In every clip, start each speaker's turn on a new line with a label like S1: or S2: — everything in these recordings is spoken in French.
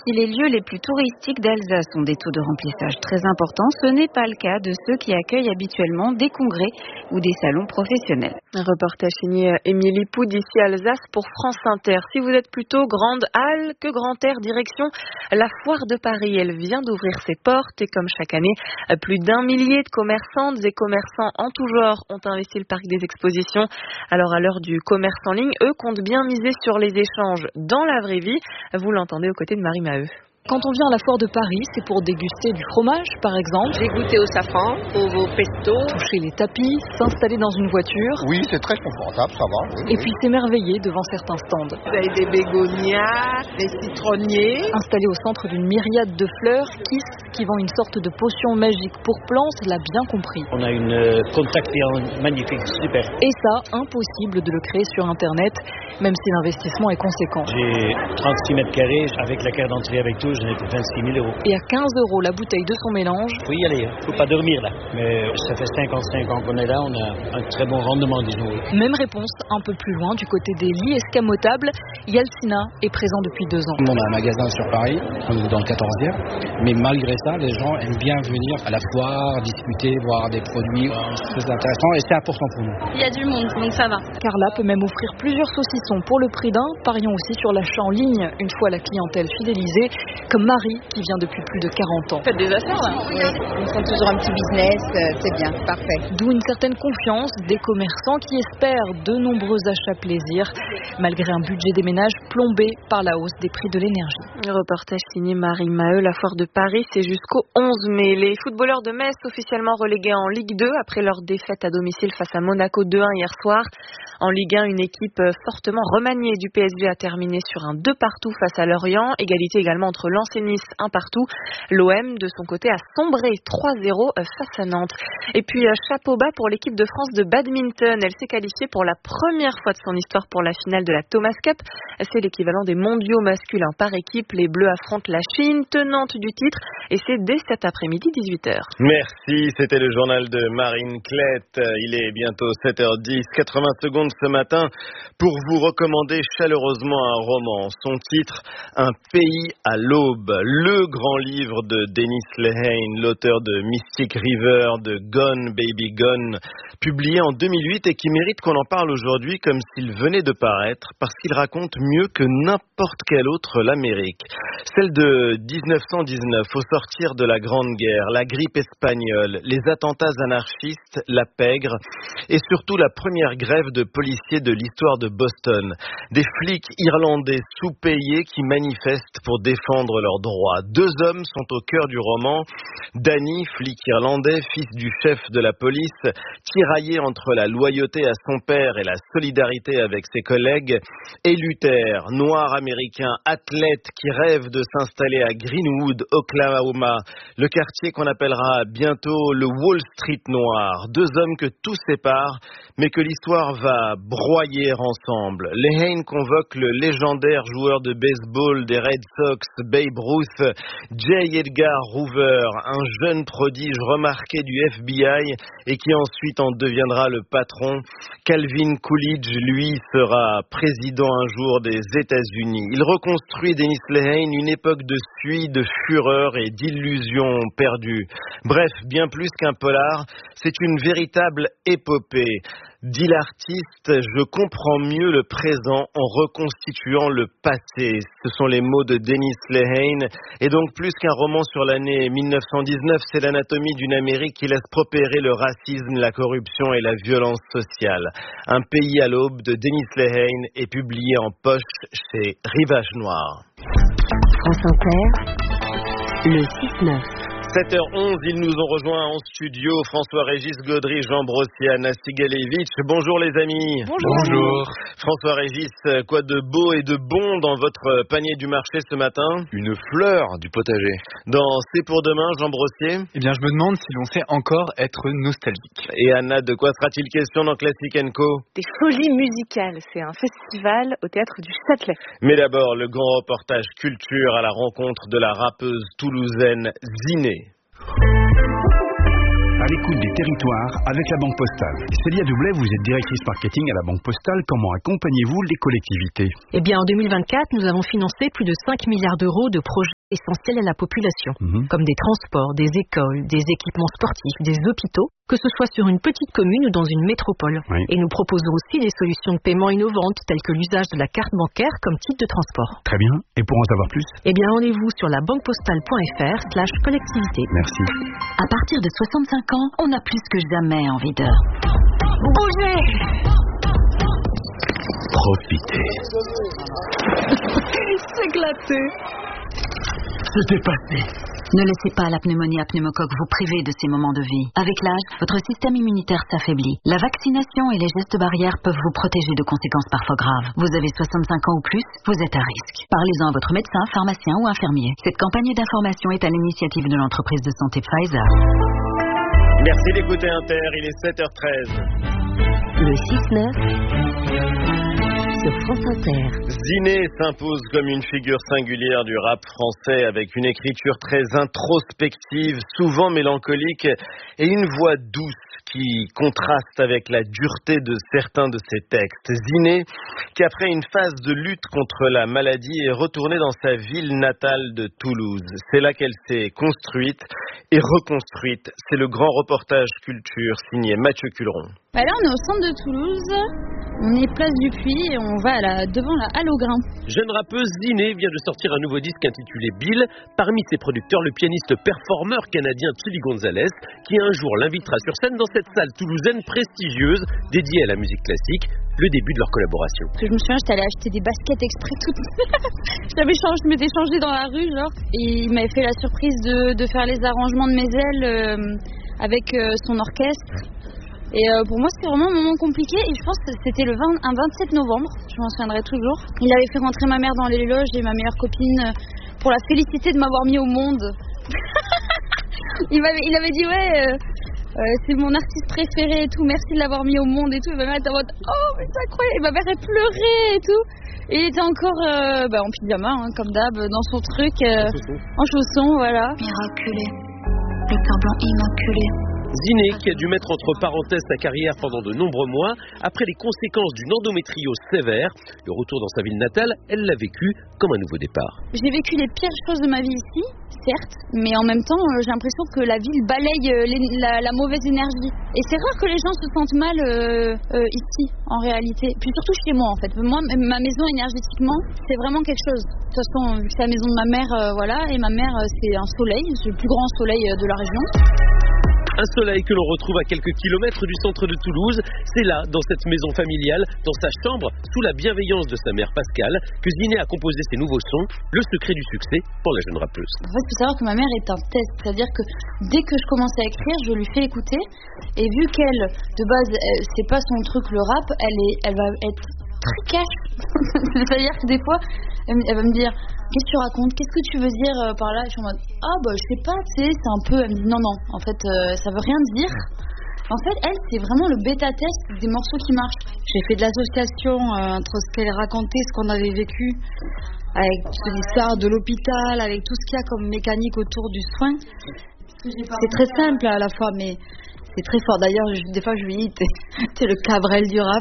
S1: Si les lieux les plus touristiques d'Alsace ont des taux de remplissage très importants, ce n'est pas le cas de ceux qui accueillent habituellement des congrès ou des salons professionnels.
S2: Un reportage signé Émilie Pou d'ici Alsace pour France Inter. Si vous êtes plutôt grande halle que grand air, direction la Foire de Paris. Elle vient d'ouvrir ses portes et comme chaque année, plus d'1 millier de commerçantes et commerçants en tout genre ont investi le parc des expositions. Alors à l'heure du commerce en ligne, eux comptent bien miser sur les échanges dans la vraie vie. Vous l'entendez aux côtés de Marie Maheu.
S3: Quand on vient à la Foire de Paris, c'est pour déguster du fromage, par exemple.
S4: J'ai goûté au safran, au pesto.
S3: Toucher les tapis, s'installer dans une voiture.
S5: Oui, c'est très confortable, ça va. Oui,
S3: et puis s'émerveiller devant certains stands.
S4: Vous avez des bégonias, des citronniers.
S3: Installé au centre d'une myriade de fleurs, Kiss, qui vend une sorte de potion magique pour plantes, l'a bien compris.
S6: On a une contact client magnifique, super.
S3: Et ça, impossible de le créer sur Internet, même si l'investissement est conséquent.
S6: J'ai 36 mètres carrés, avec la carte d'entrée avec tout, j'en ai pour 26 000 €.
S3: Et à 15 € la bouteille de son mélange.
S6: Faut y aller, faut pas dormir là. Mais ça fait 55 ans qu'on est là, on a un très bon rendement, disons.
S3: Même réponse, un peu plus loin, du côté des lits escamotables. Yalcina est présent depuis 2 ans.
S7: On a un magasin sur Paris, dans le 14e. Mais malgré ça, les gens aiment bien venir à la foire, discuter, voir des produits. C'est intéressant et c'est important pour nous.
S8: Il y a du monde, donc ça va.
S3: Carla peut même offrir plusieurs saucissons pour le prix d'un. Parions aussi sur l'achat en ligne, une fois la clientèle fidélisée, comme Marie, qui vient depuis plus de 40 ans.
S4: Faites des affaires là.
S9: Oui, ils font toujours un petit business, c'est bien, parfait.
S3: D'où une certaine confiance des commerçants qui espèrent de nombreux achats plaisir, malgré un budget des ménages plombé par la hausse des prix de l'énergie.
S2: Reportage signé Marie Maheu. La Foire de Paris, c'est jusqu'au 11 mai. Les footballeurs de Metz officiellement relégués en Ligue 2 après leur défaite à domicile face à Monaco 2-1 hier soir. En Ligue 1, une équipe fortement remaniée du PSG a terminé sur un 2-2 face à Lorient. Égalité également entre Lens et Nice, 1-1. L'OM, de son côté, a sombré 3-0 face à Nantes. Et puis, chapeau bas pour l'équipe de France de badminton. Elle s'est qualifiée pour la première fois de son histoire pour la finale de la Thomas Cup. C'est l'équivalent des mondiaux masculins par équipe. Les Bleus affrontent la Chine, tenante du titre. Et c'est dès cet après-midi, 18h.
S10: Merci, c'était le journal de Marine Klett. Il est bientôt 7h10, 80 secondes ce matin pour vous recommander chaleureusement un roman. Son titre, Un pays à l'aube. Le grand livre de Dennis Lehane, l'auteur de Mystic River, de Gone Baby Gone, publié en 2008 et qui mérite qu'on en parle aujourd'hui comme s'il venait de paraître, parce qu'il raconte mieux que n'importe quelle autre l'Amérique. Celle de 1919, au sortir de la Grande Guerre, la grippe espagnole, les attentats anarchistes, la pègre et surtout la première grève de policiers de l'histoire de Boston. Des flics irlandais sous-payés qui manifestent pour défendre leurs droits. 2 hommes sont au cœur du roman. Danny, flic irlandais, fils du chef de la police, tiraillé entre la loyauté à son père et la solidarité avec ses collègues, et Luther, noir américain, athlète qui rêve de s'installer à Greenwood, Oklahoma, le quartier qu'on appellera bientôt le Wall Street noir. 2 hommes que tout sépare, mais que l'histoire va broyer ensemble. Lehane convoque le légendaire joueur de baseball des Red Sox, Babe Ruth, J. Edgar Hoover, un jeune prodige remarqué du FBI et qui ensuite en deviendra le patron. Calvin Coolidge, lui, sera président un jour des États-Unis. Il reconstruit, Dennis Lehane, une époque de suie, de fureur et d'illusions perdues. Bref, bien plus qu'un polar, c'est une véritable épopée. Dit l'artiste, je comprends mieux le présent en reconstituant le passé. Ce sont les mots de Dennis Lehane. Et donc plus qu'un roman sur l'année 1919, c'est l'anatomie d'une Amérique qui laisse propérer le racisme, la corruption et la violence sociale. Un pays à l'aube de Dennis Lehane est publié en poche chez Rivage Noir.
S11: France Inter, le 6-9.
S10: 7h11, ils nous ont rejoints en studio, François-Régis Gaudry, Jean Brossier, Anna Sigalevitch. Bonjour les amis.
S12: Bonjour.
S10: François-Régis, quoi de beau et de bon dans votre panier du marché ce matin?
S12: Une fleur du potager.
S10: Dans C'est pour demain, Jean Brossier?
S12: Eh bien, je me demande si l'on sait encore être nostalgique.
S10: Et Anna, de quoi sera-t-il question dans Classic & Co?
S2: Des folies musicales, c'est un festival au théâtre du Châtelet.
S10: Mais d'abord, le grand reportage culture à la rencontre de la rappeuse toulousaine Ziné.
S8: à l'écoute des territoires avec la Banque Postale. Célia Doublet, vous êtes directrice marketing à la Banque Postale. Comment accompagnez-vous les collectivités ?
S13: Eh bien, en 2024, nous avons financé plus de 5 milliards d'euros de projets essentiels à la population, comme des transports, des écoles, des équipements sportifs, des hôpitaux, que ce soit sur une petite commune ou dans une métropole. Et nous proposons aussi des solutions de paiement innovantes telles que l'usage de la carte bancaire comme titre de transport.
S8: Très bien. Et pour en savoir plus ?
S13: Eh bien, rendez-vous sur labanquepostale.fr/collectivité.
S8: Merci.
S11: À partir de 65 ans, on a plus que jamais envie de bouger.
S8: Profitez.
S13: S'éclater.
S8: C'était passé.
S11: Ne laissez pas la pneumonie à pneumocoque vous priver de ces moments de vie. Avec l'âge, votre système immunitaire s'affaiblit. La vaccination et les gestes barrières peuvent vous protéger de conséquences parfois graves. Vous avez 65 ans ou plus, vous êtes à risque. Parlez-en à votre médecin, pharmacien ou infirmier. Cette campagne d'information est à l'initiative de l'entreprise de santé Pfizer.
S10: Merci d'écouter Inter, il est 7h13.
S11: Le 6-9 sur France Inter.
S10: Ziné s'impose comme une figure singulière du rap français avec une écriture très introspective, souvent mélancolique et une voix douce qui contraste avec la dureté de certains de ses textes. Ziné, qui après une phase de lutte contre la maladie est retournée dans sa ville natale de Toulouse. C'est là qu'elle s'est construite et reconstruite. C'est le grand reportage culture signé Mathieu Culeron.
S14: Là, on est au centre de Toulouse, on est place du Puy et on va devant la Halle au Grain.
S15: Jeune rappeuse Ziné vient de sortir un nouveau disque intitulé Bill. Parmi ses producteurs, le pianiste performeur canadien Chili Gonzalez, qui un jour l'invitera sur scène dans cette salle toulousaine prestigieuse dédiée à la musique classique, le début de leur collaboration.
S14: Je me souviens, j'étais allée acheter des baskets exprès toutes. Je m'étais changée dans la rue, genre, et il m'avait fait la surprise de faire les arrangements de mes ailes avec son orchestre. Et pour moi, c'était vraiment un moment compliqué. Et je pense que c'était un 27 novembre. Je m'en souviendrai toujours. Il avait fait rentrer ma mère dans les loges et ma meilleure copine pour la féliciter de m'avoir mis au monde. il avait dit c'est mon artiste préféré et tout. Merci de l'avoir mis au monde et tout. Et ma mère était en mode oh mais c'est incroyable. Et ma mère elle pleurait et tout. Et il était encore en pyjama comme d'hab dans son truc en chaussons, voilà.
S16: Miraculé, le cœur blanc immaculé.
S15: Ziné, qui a dû mettre entre parenthèses sa carrière pendant de nombreux mois, après les conséquences d'une endométriose sévère, le retour dans sa ville natale, elle l'a vécu comme un nouveau départ.
S14: J'ai vécu les pires choses de ma vie ici, certes, mais en même temps, j'ai l'impression que la ville balaye la mauvaise énergie. Et c'est rare que les gens se sentent mal ici, en réalité. Puis surtout chez moi, en fait. Moi, ma maison, énergétiquement, c'est vraiment quelque chose. De toute façon, c'est la maison de ma mère, et ma mère, c'est un soleil, c'est le plus grand soleil de la région.
S15: Un soleil que l'on retrouve à quelques kilomètres du centre de Toulouse. C'est là, dans cette maison familiale, dans sa chambre, sous la bienveillance de sa mère Pascale, que Ziné a composé ses nouveaux sons, le secret du succès pour la jeune rappeuse.
S14: En fait, il faut savoir que ma mère est un test, c'est-à-dire que dès que je commence à écrire, je lui fais écouter, et vu qu'elle, de base, c'est pas son truc le rap, elle va être très cash. C'est-à-dire que des fois, elle va me dire qu'est-ce que tu racontes, qu'est-ce que tu veux dire par là, et je suis en mode je sais pas, tu sais, c'est un peu, elle me dit non en fait ça veut rien dire. En fait elle, c'est vraiment le bêta test des morceaux qui marchent. J'ai fait de l'association entre ce qu'elle racontait, ce qu'on avait vécu avec l'histoire de l'hôpital, avec tout ce qu'il y a comme mécanique autour du soin. C'est très simple à la fois, mais c'est très fort. D'ailleurs, des fois, je lui dis, t'es le Cabrel du rap.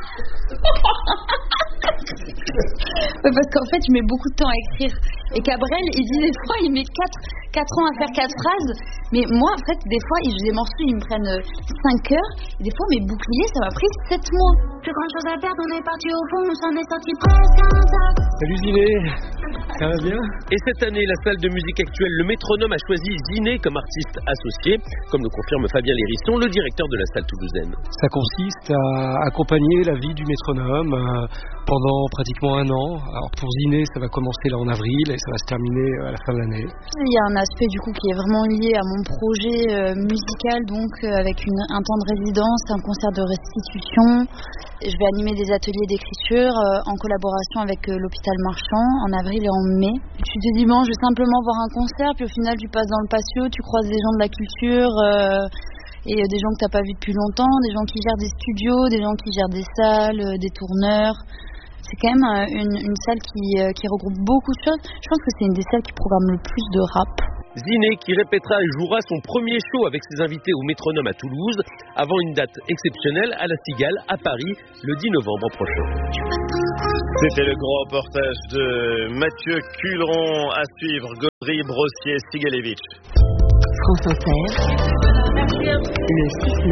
S14: Parce qu'en fait, je mets beaucoup de temps à écrire. Et Cabrel, il dit des fois, il met 4 ans à faire 4 phrases. Mais moi, en fait, des fois, des morceaux, ils me prennent 5 heures. Et des fois, mes boucliers, ça m'a pris 7 mois.
S16: Plus grande chose à perdre, on est parti au fond, on s'en est sorti presque intact.
S15: Salut Ziné, ça va bien? Et cette année, la salle de musique actuelle, le Métronome, a choisi Ziné comme artiste associé, comme le confirme Fabien Lérisson, le directeur de la salle toulousaine.
S17: Ça consiste à accompagner la vie du Métronome pendant pratiquement un an. Alors pour Ziné, ça va commencer là en avril et ça va se terminer à la fin de l'année.
S14: Il y a un aspect du coup qui est vraiment lié à mon projet musical, donc avec un temps de résidence, un concert de restitution. Je vais animer des ateliers d'écriture en collaboration avec l'hôpital Marchand en avril et en mai. Tu te dis je vais simplement voir un concert, puis au final tu passes dans le patio, tu croises des gens de la culture et des gens que tu n'as pas vus depuis longtemps, des gens qui gèrent des studios, des gens qui gèrent des salles, des tourneurs. C'est quand même une salle qui regroupe beaucoup de choses. Je pense que c'est une des salles qui programme le plus de rap.
S15: Ziné qui répétera et jouera son premier show avec ses invités au Métronome à Toulouse, avant une date exceptionnelle à la Cigale à Paris le 10 novembre prochain.
S10: C'était le grand reportage de Mathieu Culeron à suivre. Gaudry, Brossier, Sigalevitch.
S11: France Inter, le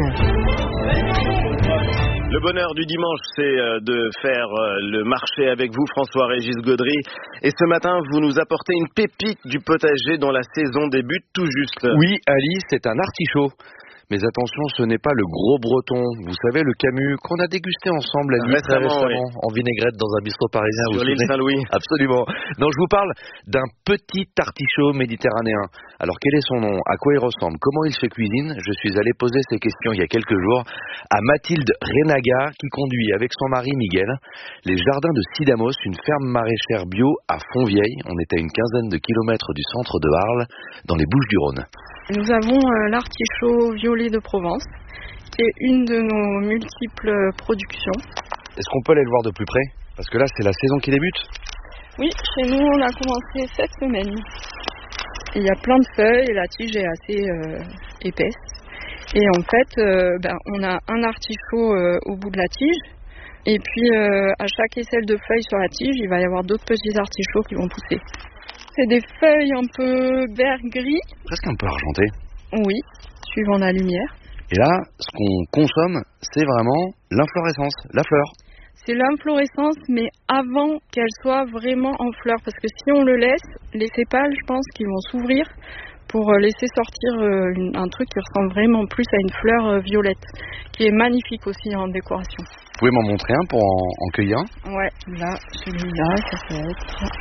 S11: 6-9.
S10: Le bonheur du dimanche, c'est de faire le marché avec vous, François-Régis Gaudry. Et ce matin, vous nous apportez une pépite du potager dont la saison débute tout juste.
S12: Oui, Ali, c'est un artichaut. Mais attention, ce n'est pas le gros breton. Vous savez, le Camus qu'on a dégusté ensemble la nuit très récemment en vinaigrette dans un bistrot parisien.
S10: Sur l'île Saint-Louis.
S12: Absolument. Non, je vous parle d'un petit artichaut méditerranéen. Alors, quel est son nom? À quoi il ressemble? Comment il se cuisine? Je suis allé poser ces questions il y a quelques jours à Mathilde Renaga, qui conduit avec son mari Miguel les jardins de Sidamos, une ferme maraîchère bio à Fontvieille. On est à une quinzaine de kilomètres du centre de Arles, dans les Bouches-du-Rhône.
S18: Nous avons l'artichaut violet de Provence, qui est une de nos multiples productions.
S12: Est-ce qu'on peut aller le voir de plus près? Parce que là, c'est la saison qui débute.
S18: Oui, chez nous, on a commencé cette semaine. Il y a plein de feuilles et la tige est assez épaisse. Et en fait, on a un artichaut au bout de la tige. Et puis, à chaque aisselle de feuilles sur la tige, il va y avoir d'autres petits artichauts qui vont pousser. C'est des feuilles un peu vert-gris.
S12: Presque un peu argenté.
S18: Oui, suivant la lumière.
S12: Et là, ce qu'on consomme, c'est vraiment l'inflorescence, la fleur.
S18: C'est l'inflorescence, mais avant qu'elle soit vraiment en fleur. Parce que si on le laisse, les sépales, je pense qu'ils vont s'ouvrir pour laisser sortir un truc qui ressemble vraiment plus à une fleur violette, qui est magnifique aussi en décoration.
S12: Vous pouvez m'en montrer un pour en cueillir un?
S18: Ouais, là, celui-là, ça peut être...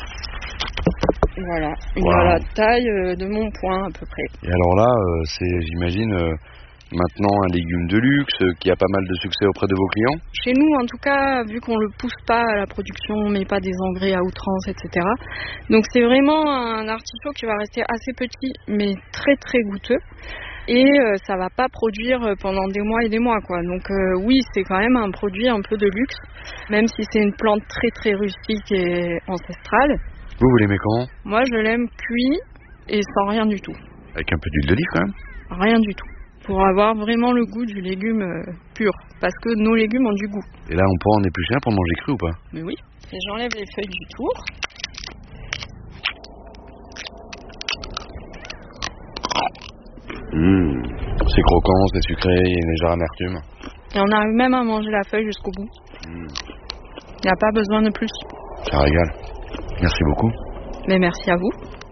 S18: Voilà, il a la taille de mon poing à peu près.
S12: Et alors là, c'est, j'imagine, maintenant un légume de luxe qui a pas mal de succès auprès de vos clients?
S18: Chez nous, en tout cas, vu qu'on le pousse pas à la production, on met pas des engrais à outrance, etc. Donc c'est vraiment un artichaut qui va rester assez petit, mais très très goûteux. Et ça va pas produire pendant des mois et des mois, quoi. Donc oui, c'est quand même un produit un peu de luxe, même si c'est une plante très très rustique et ancestrale.
S12: Vous l'aimez comment?
S18: Moi, je l'aime cuit et sans rien du tout.
S12: Avec un peu d'huile d'olive quand même?
S18: Rien du tout. Pour avoir vraiment le goût du légume pur. Parce que nos légumes ont du goût.
S12: Et là, on pourra en éplucher un pour le manger cru ou pas?
S18: Mais oui. Et j'enlève les feuilles du tour.
S12: C'est croquant, c'est sucré, il y a une légère amertume.
S18: Et on arrive même à manger la feuille jusqu'au bout. Il n'y a pas besoin de plus.
S12: Ça régale. Merci beaucoup.
S18: Mais merci à vous.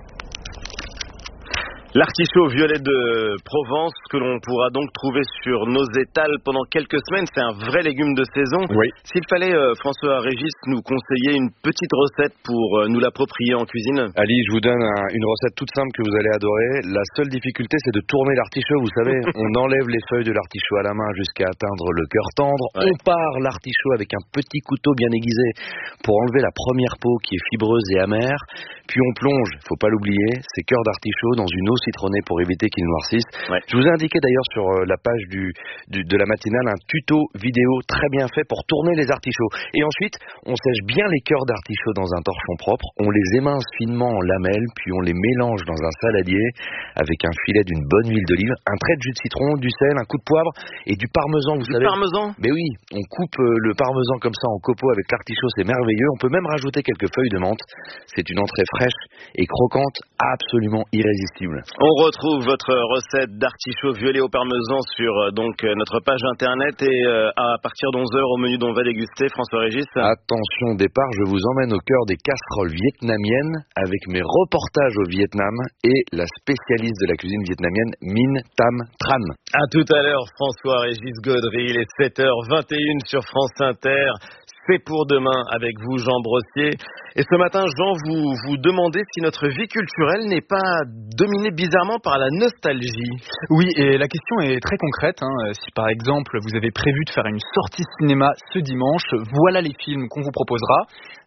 S10: L'artichaut violet de Provence que l'on pourra donc trouver sur nos étals pendant quelques semaines, c'est un vrai légume de saison.
S12: Oui.
S10: S'il fallait, François-Régis, nous conseiller une petite recette pour nous l'approprier en cuisine.
S12: Ali, je vous donne une recette toute simple que vous allez adorer. La seule difficulté, c'est de tourner l'artichaut. Vous savez, on enlève les feuilles de l'artichaut à la main jusqu'à atteindre le cœur tendre. Ouais. On part l'artichaut avec un petit couteau bien aiguisé pour enlever la première peau qui est fibreuse et amère. Puis on plonge, faut pas l'oublier, ces cœurs d'artichaut dans une eau citronnée pour éviter qu'ils noircissent. Ouais. Je vous ai indiqué d'ailleurs sur la page de la matinale un tuto vidéo très bien fait pour tourner les artichauts. Et ensuite, on sèche bien les cœurs d'artichaut dans un torchon propre, on les émince finement en lamelles, puis on les mélange dans un saladier avec un filet d'une bonne huile d'olive, un trait de jus de citron, du sel, un coup de poivre et du parmesan, vous savez.
S10: Du parmesan?
S12: Mais oui, on coupe le parmesan comme ça en copeaux avec l'artichaut, c'est merveilleux. On peut même rajouter quelques feuilles de menthe. C'est une entrée fraîche et croquante, absolument irrésistible.
S10: On retrouve votre recette d'artichaut violet au parmesan sur donc notre page internet et à partir d'11h au menu dont on va déguster, François-Régis.
S12: Attention, départ, je vous emmène au cœur des casseroles vietnamiennes avec mes reportages au Vietnam et la spécialiste de la cuisine vietnamienne Minh Tam Tran.
S10: À tout à l'heure, François-Régis Gaudry, il est 7h21 sur France Inter. C'est pour demain avec vous, Jean Brossier. Et ce matin, Jean, vous demandez si notre vie culturelle n'est pas dominée bizarrement par la nostalgie.
S19: Oui, et la question est très concrète. Si par exemple, vous avez prévu de faire une sortie cinéma ce dimanche, voilà les films qu'on vous proposera.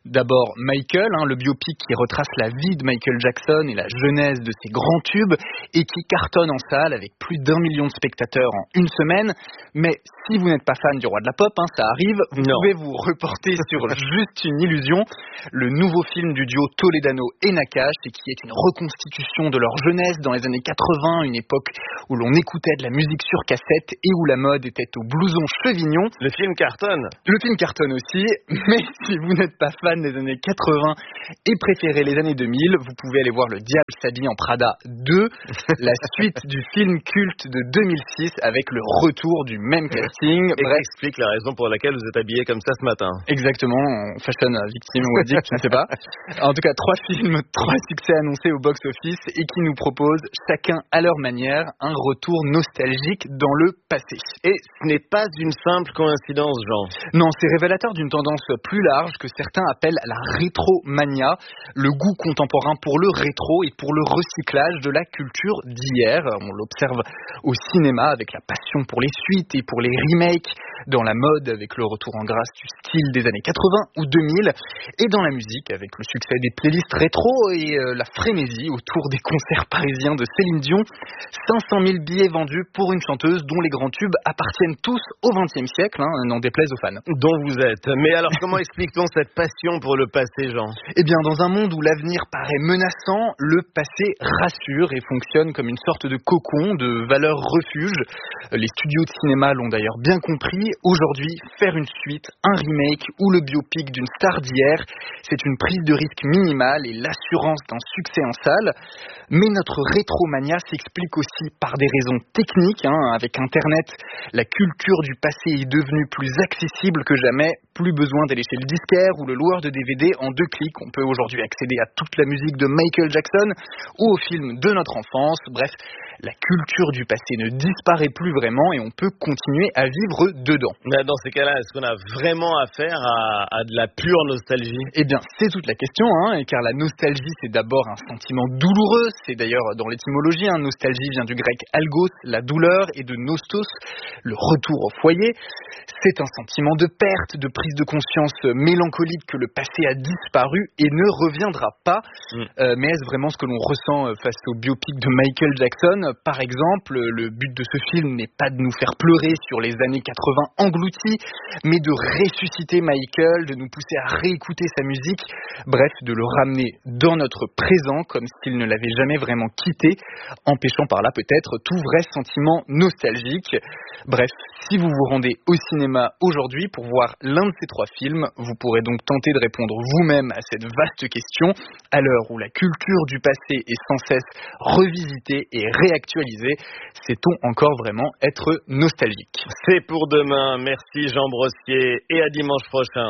S19: D'abord Michael, le biopic qui retrace la vie de Michael Jackson et la genèse de ses grands tubes et qui cartonne en salle avec plus d'1 million de spectateurs en une semaine. Mais si vous n'êtes pas fan du roi de la pop, ça arrive, vous pouvez vous reporter sur Juste une illusion, le nouveau film du duo Toledano et Nakache et qui est une reconstitution de leur jeunesse dans les années 80, une époque où l'on écoutait de la musique sur cassette et où la mode était au blouson chevignon.
S10: Le film cartonne.
S19: Le film cartonne aussi, mais si vous n'êtes pas fan des années 80 et préférez les années 2000, vous pouvez aller voir Le Diable s'habille en Prada 2, la suite du film culte de 2006 avec le retour du même casting.
S10: Et bref, explique la raison pour laquelle vous êtes habillé comme ça ce matin.
S19: Exactement, fashion victime ou addict, je ne sais pas. En tout cas, 3 films, 3 succès annoncés au box-office et qui nous proposent, chacun à leur manière, un retour nostalgique dans le passé.
S10: Et ce n'est pas une simple coïncidence, Jean.
S19: Non, c'est révélateur d'une tendance plus large que certains appellent la rétromania, le goût contemporain pour le rétro et pour le recyclage de la culture d'hier. On l'observe au cinéma avec la passion pour les suites et pour les remakes, dans la mode avec le retour en grâce du style des années 80 ou 2000, et dans la musique avec le succès des playlists rétro et la frénésie autour des concerts parisiens de Céline Dion. 500 000 billets vendus pour une chanteuse dont les grands tubes appartiennent tous au XXe siècle, n'en déplaise aux fans.
S10: Dont vous êtes. Mais alors comment explique-t-on cette passion pour le passé, Jean?
S19: Eh bien, dans un monde où l'avenir paraît menaçant, le passé rassure et fonctionne comme une sorte de cocon, de valeur refuge. Les studios de cinéma l'ont d'ailleurs bien compris. Aujourd'hui, faire une suite, un remake ou le biopic d'une star d'hier, c'est une prise de risque minimale et l'assurance d'un succès en salle. Mais notre rétromania s'explique aussi par des raisons techniques. Avec Internet, la culture du passé est devenue plus accessible que jamais. Plus besoin d'aller chez le disquaire ou le loueur de DVD. En 2 clics, on peut aujourd'hui accéder à toute la musique de Michael Jackson ou aux films de notre enfance. Bref, la culture du passé ne disparaît plus vraiment et on peut continuer à vivre dedans.
S10: Mais dans ces cas-là, est-ce qu'on a vraiment affaire à de la pure nostalgie?
S19: Eh bien, c'est toute la question, car la nostalgie, c'est d'abord un sentiment douloureux. C'est d'ailleurs dans l'étymologie, nostalgie vient du grec algos, la douleur, et de nostos, le retour au foyer. C'est un sentiment de perte, de prise de conscience mélancolique que le passé a disparu et ne reviendra pas. Mais est-ce vraiment ce que l'on ressent face au biopic de Michael Jackson? Par exemple, le but de ce film n'est pas de nous faire pleurer sur les années 80 englouties, mais de ressusciter Michael, de nous pousser à réécouter sa musique, bref, de le ramener dans notre présent comme s'il ne l'avait jamais vraiment quitté, empêchant par là peut-être tout vrai sentiment nostalgique. Bref, si vous vous rendez au cinéma aujourd'hui pour voir l'un de ces 3 films, vous pourrez donc tenter de répondre vous-même à cette vaste question. À l'heure où la culture du passé est sans cesse revisitée et réactualisée, sait-on encore vraiment être nostalgique?
S10: C'est pour demain. Merci Jean Brossier et à dimanche prochain.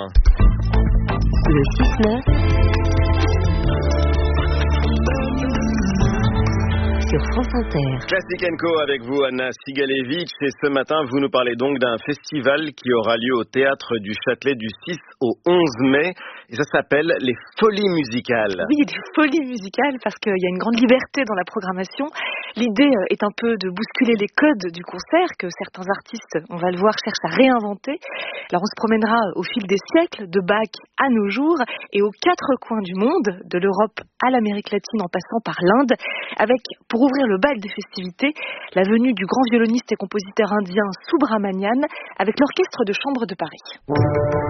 S11: Le 6-9 sur France Inter.
S10: Classic & Co avec vous, Anna Sigalevitch. Et ce matin, vous nous parlez donc d'un festival qui aura lieu au Théâtre du Châtelet du 6 au 11 mai. Et ça s'appelle les Folies Musicales.
S2: Oui, des Folies Musicales parce qu'il y a une grande liberté dans la programmation. L'idée est un peu de bousculer les codes du concert que certains artistes, on va le voir, cherchent à réinventer. Alors on se promènera au fil des siècles, de Bach à nos jours et aux 4 coins du monde, de l'Europe à l'Amérique latine en passant par l'Inde, avec, pour ouvrir le bal des festivités, la venue du grand violoniste et compositeur indien Subramanian avec l'Orchestre de chambre de Paris.